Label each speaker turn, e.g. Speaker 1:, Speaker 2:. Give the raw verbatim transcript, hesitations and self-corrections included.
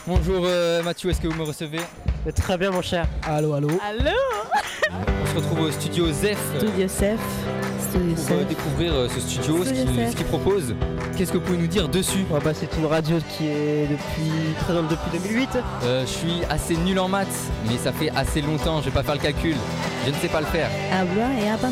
Speaker 1: Bonjour euh, Mathieu, est-ce que vous me recevez?
Speaker 2: Très bien mon cher.
Speaker 3: Allô, allô.
Speaker 4: Allô.
Speaker 1: On se retrouve au studio Zef
Speaker 4: Studio Zef. Studio
Speaker 1: pour euh,
Speaker 4: Zef.
Speaker 1: découvrir euh, ce studio, ce
Speaker 4: Studio
Speaker 1: qu'il
Speaker 4: Zef.
Speaker 1: ce qu'il propose. Qu'est-ce que vous pouvez nous dire dessus?
Speaker 2: Oh, bah, c'est une radio qui est depuis présente depuis deux mille huit.
Speaker 1: euh, Je suis assez nul en maths, mais ça fait assez longtemps, je vais pas faire le calcul. Je ne sais pas le faire.
Speaker 4: Habla et habla.